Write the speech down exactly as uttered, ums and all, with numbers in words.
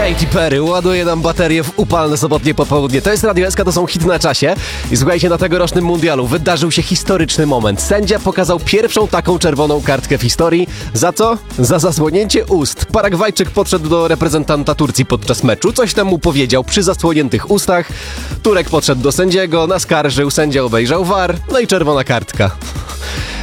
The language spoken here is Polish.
Katy Perry ładuje nam baterię w upalne sobotnie popołudnie. To jest Radio S K, to są hity na czasie. I słuchajcie, na tegorocznym mundialu wydarzył się historyczny moment. Sędzia pokazał pierwszą taką czerwoną kartkę w historii. Za co? Za zasłonięcie ust. Paragwajczyk podszedł do reprezentanta Turcji podczas meczu. Coś tam mu powiedział przy zasłoniętych ustach. Turek podszedł do sędziego, naskarżył, sędzia obejrzał V A R, no i czerwona kartka.